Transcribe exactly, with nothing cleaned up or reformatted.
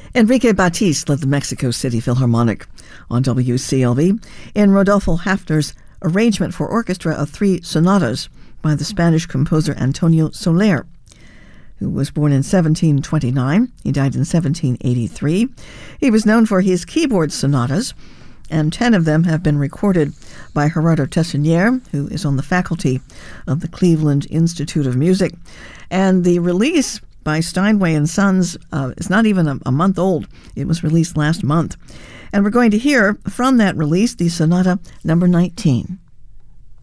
Enrique Batiste led the Mexico City Philharmonic on W C L V in Rodolfo Hafner's arrangement for orchestra of three sonatas by the Spanish composer Antonio Soler, who was born in seventeen twenty-nine. He died in seventeen eighty-three. He was known for his keyboard sonatas, and ten of them have been recorded by Gerardo Tessonier, who is on the faculty of the Cleveland Institute of Music. And the release by Steinway and Sons uh, is not even a, a month old. It was released last month. And we're going to hear from that release the Sonata number nineteen.